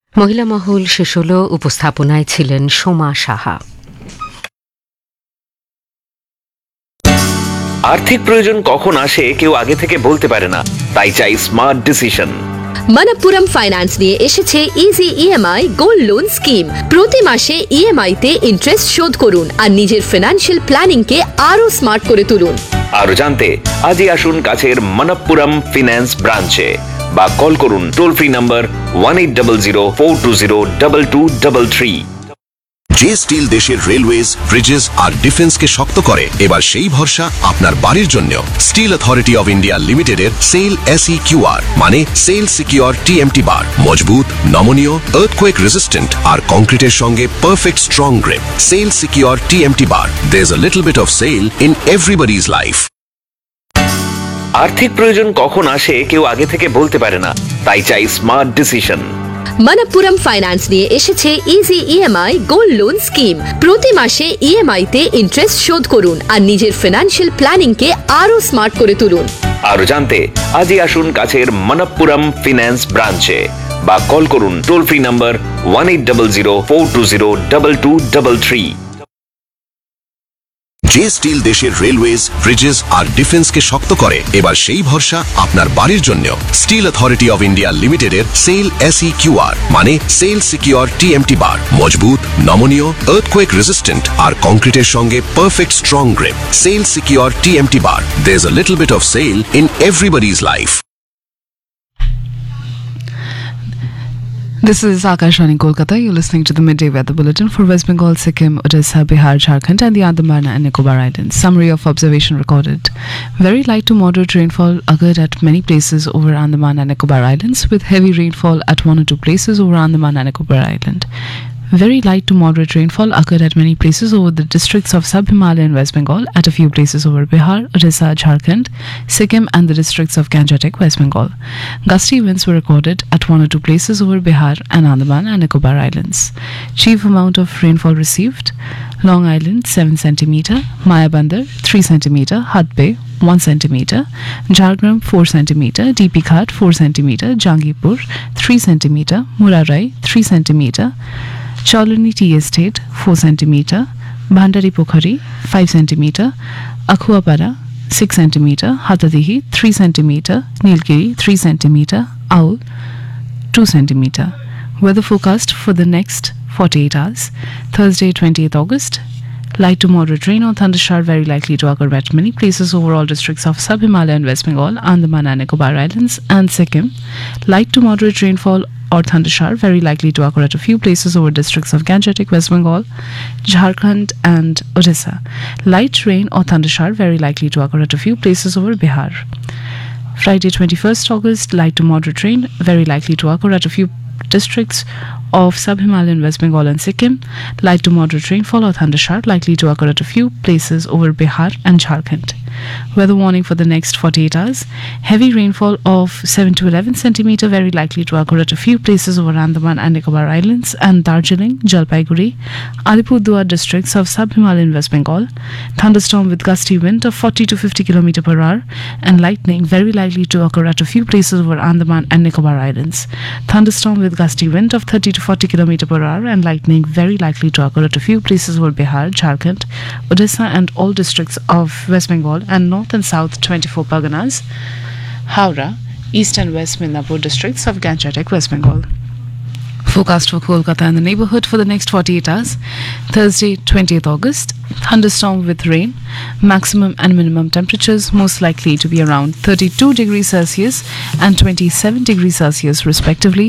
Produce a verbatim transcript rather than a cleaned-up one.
মহিলা মহল শেষ হল। উপস্থাপনায় ছিলেন সোমা সাহা। আর্থিক প্রয়োজন কখন আসে কেউ আগে থেকে বলতে পারে না, তাই চাই স্মার্ট ডিসিশন। মনপ্পুরম ফাইন্যান্স নিয়ে এসেছে easy EMI gold loan scheme. প্রতি মাসে ইএমআই তে ইন্টারেস্ট শোধ করুন আর নিজের ফিনান্সিয়াল প্ল্যানিং কে আরো স্মার্ট করে তুলুন। আরো জানতে আজই আসুন কাছের মনপ্পুরম ফিন্যান্স ব্রাঞ্চে বা কল করুন toll free number one eight double zero four two zero double two double three. যে স্টিল দেশের রেলওয়েজ, ব্রিজেস আর ডিফেন্সকে শক্ত করে, এবার সেই ভরসা আপনার বাড়ির জন্য। স্টিল অথরিটি অফ ইন্ডিয়া লিমিটেডের সেল এসই কিউআর মানে সেল সিকিউর টিএমটি বার, মজবুত, নমনীয়, আর্থকোয়েক রেজিস্ট্যান্ট আর কংক্রিটের সঙ্গে perfect strong grip. Sell secure TMT bar, there is a little bit of sell in everybody's life. আর্থিক প্রয়োজন কখন আসে কেউ আগে থেকে বলতে পারে না, তাই চাই স্মার্ট ডিসিশন। মনপ্পুরম ফাইন্যান্স নিয়ে এসেছে easy EMI gold loan scheme. প্রতি মাসে ইএমআই তে ইন্টারেস্ট শোধ করুন আর নিজের ফিনান্সিয়াল প্ল্যানিং কে আরো স্মার্ট করে তুলুন। আরো জানতে আজই আসুন কাছের মনপ্পুরম ফিন্যান্স ব্রাঞ্চে বা কল করুন toll free number one eight double zero four two zero double two double three. যে স্টিল দেশের রেলওয়েজ, ব্রিজেস আর ডিফেন্সকে শক্ত করে, এবার সেই ভরসা আপনার বাড়ির জন্য। স্টিল অথরিটি অফ ইন্ডিয়া লিমিটেডের সেল এসই কিউআর মানে সেল সিকিউর টিএমটি বার, মজবুত, নমনীয়, আর্থকোয়েক রেজিস্ট্যান্ট আর কংক্রিটের সঙ্গে perfect strong grip. Sell secure TMT bar, there is a little bit of sell in everybody's life. This is Akashvani Kolkata. You're listening to the Midday Weather Bulletin for West Bengal, Sikkim, Odisha, Bihar, Jharkhand and the Andaman and Nicobar Islands. Summary of observation recorded. Very light to moderate rainfall occurred at many places over Andaman and Nicobar Islands, with heavy rainfall at one or two places over Andaman and Nicobar Island. Very light to moderate rainfall occurred at many places over the districts of Sub-Himalayan West Bengal, at a few places over Bihar, Odisha, Jharkhand, Sikkim and the districts of Gangetic, West Bengal. Gusty winds were recorded at one or two places over Bihar and Andaman and Nicobar Islands. Chief amount of rainfall received: Long Island seven centimeter, Mayabandar three centimeter, Hud Bay one centimeter, Jhargram four centimeter, D P Ghat four centimeter, Jangipur three centimeter, Murarai three centimeter, Cholani Tea Estate four centimeter, Bhandari Pokhari five centimeter, Akhuapara six centimeter, Hatadihi three centimeter, Nilgiri three centimeter, Aul two centimeter. Weather forecast for the next forty-eight hours. Thursday, twentieth August. Light to moderate rain or thundershower very likely to occur at many places over all districts of Sub-Himalayan West Bengal, Andaman and Nicobar Islands and Sikkim. Light to moderate rainfall or thundershower very likely to occur at a few places over districts of Gangetic, West Bengal, Jharkhand and Odisha. Light rain or thundershower very likely to occur at a few places over Bihar. Friday, twenty-first August. Light to moderate rain very likely to occur at a few districts of Sub-Himalayan West Bengal and Sikkim. Light to moderate rainfall or thundershower likely to occur at a few places over Bihar and Jharkhand. Weather warning for the next forty-eight hours. Heavy rainfall of seven to eleven centimeter very likely to occur at a few places over Andaman and Nicobar Islands and Darjeeling, Jalpaiguri, Alipurduar districts of Sub-Himalayan West Bengal. Thunderstorm with gusty wind of forty to fifty kilometer per hour and lightning very likely to occur at a few places over Andaman and Nicobar Islands. Thunderstorm with gusty wind of thirty to forty kilometer per hour and lightning very likely to occur at a few places over Bihar, Jharkhand, Odisha and all districts of West Bengal and North and South twenty-four Parganas, Howrah, East and West Midnapur districts of Gangetic, West Bengal. Forecast for Kolkata and the neighborhood for the next forty-eight hours. Thursday, twentieth August. Thunderstorm with rain. Maximum and minimum temperatures most likely to be around thirty-two degrees Celsius and twenty-seven degrees Celsius respectively.